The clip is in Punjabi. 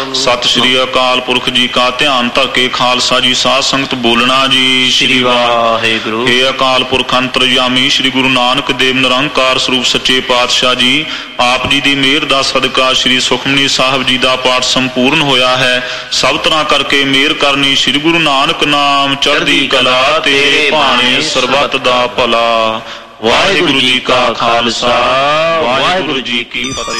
ਸਤਿ ਸ਼੍ਰੀ ਅਕਾਲ ਪੁਰਖ ਜੀ ਕਾ ਧਿਆਨ ਧਰ ਕੇ ਖਾਲਸਾ ਜੀ ਸਾਧ ਸੰਗਤ ਬੋਲਣਾ ਜੀ। ਸ਼੍ਰੀ ਵਾਹਿਗੁਰੂ। हे ਅਕਾਲ ਪੁਰਖ ਅੰਤਰਜਾਮੀ ਸ੍ਰੀ ਗੁਰੂ ਨਾਨਕ ਦੇਵ ਨਿਰੰਕਾਰ ਸਰੂਪ ਸੱਚੇ ਪਾਤਸ਼ਾਹ ਜੀ, ਆਪ ਜੀ ਦੀ ਮਿਹਰ ਦਾ ਸਦਕਾ ਸ੍ਰੀ ਸੁਖਮਨੀ ਸਾਹਿਬ ਜੀ ਦਾ ਪਾਠ ਸੰਪੂਰਨ ਹੋਇਆ ਹੈ। ਸਭ ਤਰ੍ਹਾਂ ਕਰਕੇ ਮਿਹਰ ਕਰਨੀ ਸ੍ਰੀ ਗੁਰੂ ਨਾਨਕ ਨਾਮ ਚੜ੍ਹਦੀ ਕਲਾ ਤੇ ਭਾਣੇ ਸਰਬੱਤ ਦਾ ਭਲਾ। ਵਾਹਿਗੁਰੂ ਜੀ ਕਾ ਖਾਲਸਾ, ਵਾਹਿਗੁਰੂ ਜੀ ਕੀ ਫਤਿਹ।